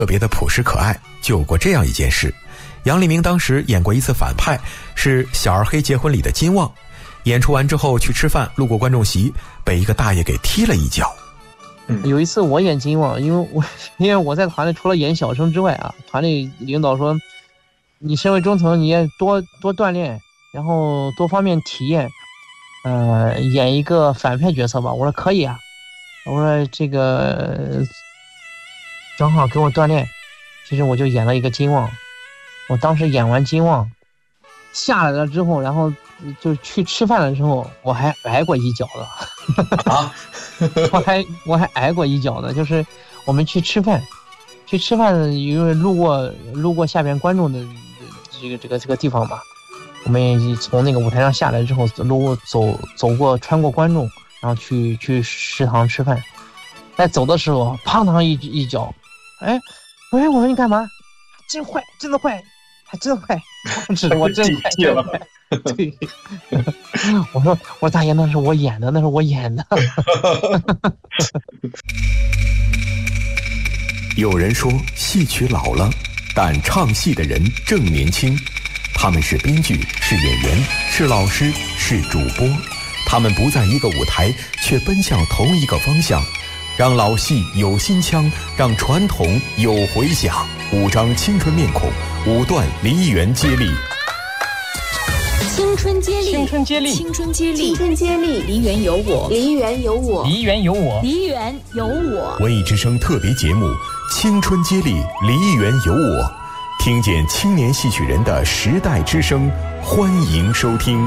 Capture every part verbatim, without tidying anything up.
特别的朴实可爱。就有过这样一件事，杨丽明当时演过一次反派，是《小二黑结婚》里的金旺。演出完之后去吃饭，路过观众席，被一个大爷给踢了一脚。 嗯、有一次我演金旺，因为我因为我在团里除了演小生之外啊，团里领导说，你身为中层，你也多多锻炼，然后多方面体验，呃，演一个反派角色吧。我说可以啊，我说这个正好给我锻炼。其实我就演了一个金旺，我当时演完金旺下来了之后，然后就去吃饭的时候，我还挨过一脚的啊，我还我还挨过一脚的，就是我们去吃饭，去吃饭，因为路过路过下边观众的这个这个这个地方嘛，我们从那个舞台上下来之后，路走走过穿过观众，然后去去食堂吃饭，在走的时候，砰当一一脚，哎。哎，我说你干嘛？真坏，真的坏，还真坏，指着我真坏，真坏。对，我说我说大爷，那是我演的，那是我演的。 有人说戏曲老了，但唱戏的人正年轻。他们是编剧，是演员，是老师，是主播。他们不在一个舞台，却奔向同一个方向。让老戏有新腔，让传统有回响。五张青春面孔，五段梨园接力。 青春接力， 青春接力， 青春接力， 青春接力， 梨园有我， 梨园有我， 梨园有我， 梨园有我。 文艺之声特别节目《青春接力，梨园有我》，听见青年戏曲人的时代之声，欢迎收听。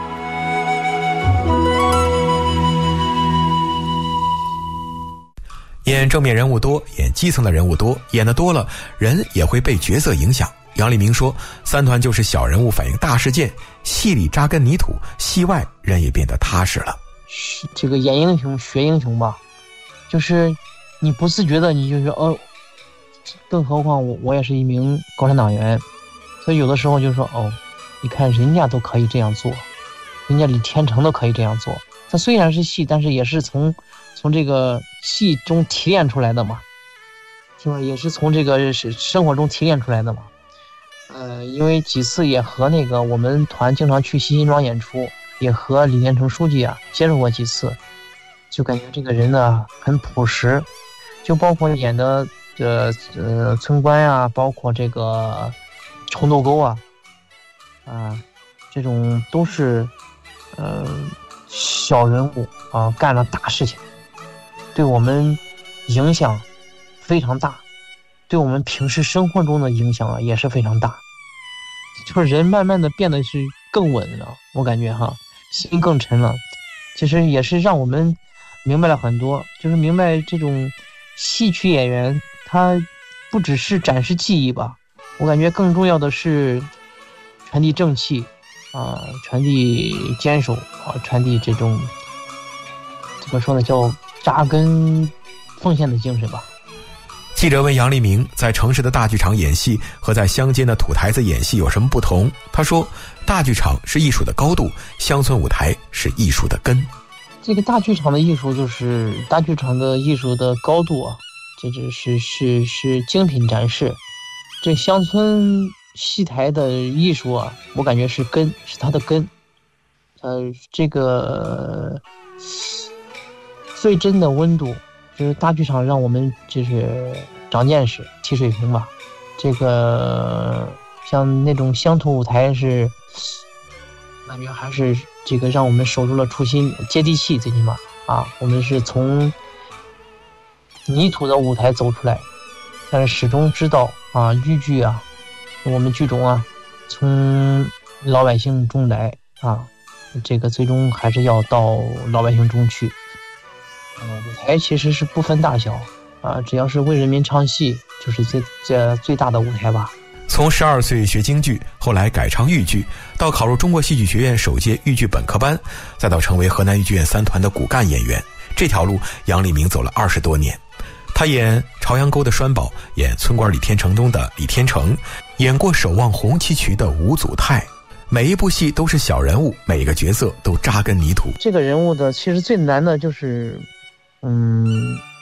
演正面人物多，演基层的人物多，演得多了，人也会被角色影响。杨丽明说，三团就是小人物反映大事件，戏里扎根泥土，戏外人也变得踏实了。 这个演英雄学英雄吧，就是你不自觉的你就是哦，更何况我我也是一名共产党员，所以有的时候就说哦，你看人家都可以这样做，人家李天成都可以这样做。他虽然是戏，但是也是从从这个戏中提炼出来的嘛，是吧？也是从这个生活中提炼出来的嘛。呃，因为几次也和那个我们团经常去西辛庄演出，也和李天成书记啊接触过几次，就感觉这个人呢很朴实，就包括演的呃呃村官啊，包括这个虫豆沟啊，啊，这种都是呃。小人物啊，干了大事情，对我们影响非常大，对我们平时生活中的影响啊也是非常大。就是人慢慢的变得是更稳了，我感觉哈，心更沉了。其实也是让我们明白了很多，就是明白这种戏曲演员他不只是展示技艺吧，我感觉更重要的是传递正气。啊，传递坚守啊，传递这种怎么说呢，叫扎根奉献的精神吧。 记者问杨丽明，在城市的大剧场演戏和在乡间的土台子演戏有什么不同？他说，大剧场是艺术的高度，乡村舞台是艺术的根。 这个大剧场的艺术就是大剧场的艺术的高度啊，这就是是是精品展示。这乡村戏台的艺术啊，我感觉是根，是它的根。呃，这个最真的温度，就是大剧场让我们就是长见识、提水平吧。这个像那种乡土舞台是，感觉还是这个让我们守住了初心，接地气，最起码啊，我们是从泥土的舞台走出来，但是始终知道啊，豫剧啊。我们剧种啊，从老百姓中来啊，这个最终还是要到老百姓中去。呃，舞台其实是不分大小啊，只要是为人民唱戏，就是最这最大的舞台吧。 从十二岁学京剧，后来改唱豫剧，到考入中国戏剧学院首届豫剧本科班，再到成为河南豫剧院三团的骨干演员，这条路杨丽明走了二十多年。他演朝阳沟的栓宝，演村官李天成中的李天成，演过守望红旗渠的吴祖泰。每一部戏都是小人物，每一个角色都扎根泥土。 这个人物的其实最难的就是，嗯，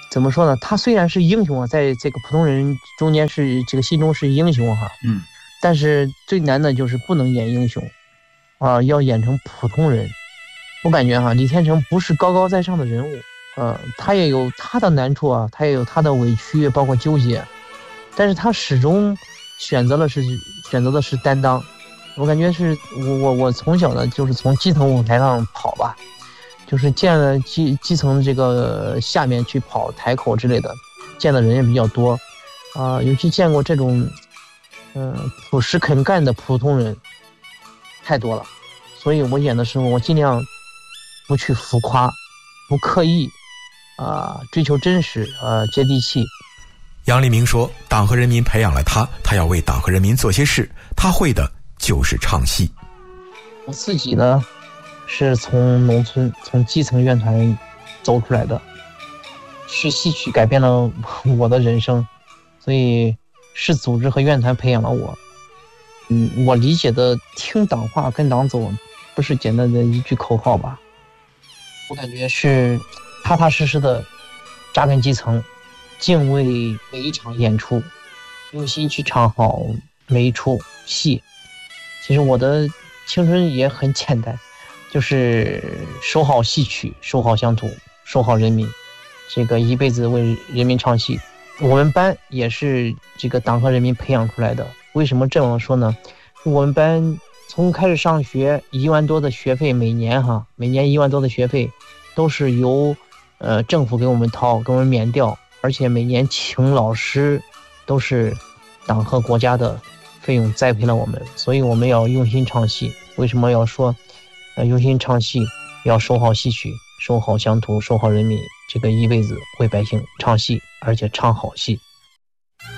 怎么说呢？他虽然是英雄啊，在这个普通人中间是这个心中是英雄哈， 嗯， 但是最难的就是不能演英雄，啊，要演成普通人。我感觉哈，李天成不是高高在上的人物，呃，他也有他的难处啊，他也有他的委屈，包括纠结，但是他始终选择了是选择的是担当。我感觉是我我我从小呢就是从基层舞台上跑吧。就是见了基基层这个下面去跑台口之类的，见的人也比较多，啊、呃，尤其见过这种，嗯、呃，朴实肯干的普通人，太多了。所以我演的时候，我尽量不去浮夸，不刻意，啊、呃，追求真实，呃，接地气。 杨黎明说：“党和人民培养了他，他要为党和人民做些事，他会的就是唱戏。” 我自己呢。是从农村从基层乐团走出来的，是戏曲改变了我的人生，所以是组织和乐团培养了我。嗯，我理解的听党话跟党走不是简单的一句口号吧，我感觉是踏踏实实的扎根基层，敬畏每一场演出，用心去唱好每一出戏。其实我的青春也很简单，就是守好戏曲，守好乡土，守好人民，这个一辈子为人民唱戏。我们班也是这个党和人民培养出来的。为什么这么说呢？我们班从开始上学一万多的学费，每年哈，每年一万多的学费都是由呃政府给我们掏，给我们免掉，而且每年请老师都是党和国家的费用栽培了我们，所以我们要用心唱戏。为什么要说呃用心唱戏，要守好戏曲，守好乡土，守好人民，这个一辈子为百姓唱戏，而且唱好戏。